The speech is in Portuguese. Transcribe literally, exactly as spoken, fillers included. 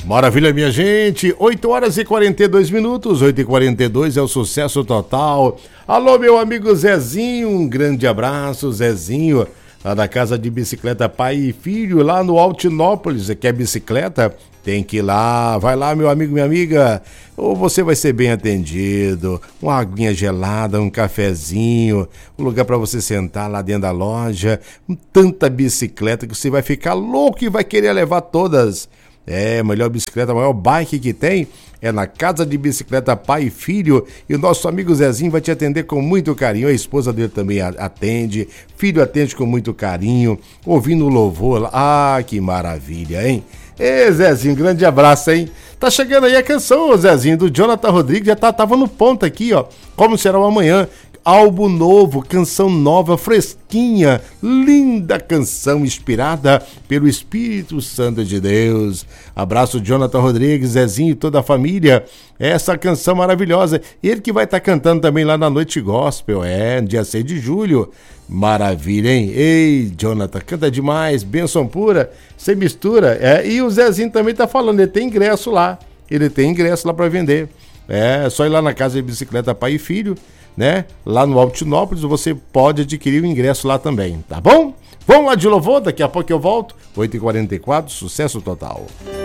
Maravilha, minha gente, oito horas e quarenta e dois minutos, oito e quarenta e dois é o sucesso total. Alô, meu amigo Zezinho, um grande abraço, Zezinho, lá da Casa de Bicicleta Pai e Filho, lá no Altinópolis. Quer bicicleta? Tem que ir lá, vai lá, meu amigo, minha amiga, ou você vai ser bem atendido, uma aguinha gelada, um cafezinho, um lugar para você sentar lá dentro da loja, tanta bicicleta que você vai ficar louco e vai querer levar todas. É, a melhor bicicleta, a maior bike que tem é na Casa de Bicicleta Pai e Filho, e o nosso amigo Zezinho vai te atender com muito carinho. A esposa dele também atende, filho atende com muito carinho, ouvindo o louvor. Ah, que maravilha, hein? Ê, Zezinho, grande abraço, hein? Tá chegando aí a canção, Zezinho, do Jonathan Rodrigues, já tá, tava no ponto aqui, ó. Como será o amanhã? Álbum novo, canção nova, fresquinha, linda canção inspirada pelo Espírito Santo de Deus. Abraço, Jonathan Rodrigues, Zezinho e toda a família. Essa canção maravilhosa. Ele que vai estar tá cantando também lá na Noite Gospel, é, no dia seis de julho. Maravilha, hein? Ei, Jonathan, canta demais, bênção pura, sem mistura. É, e o Zezinho também tá falando, ele tem ingresso lá. Ele tem ingresso lá para vender. É, só ir lá na Casa de Bicicleta Pai e Filho, né? Lá no Altinópolis, você pode adquirir o ingresso lá também, tá bom? Vamos lá de louvor, daqui a pouco eu volto. oito e quarenta e quatro, sucesso total.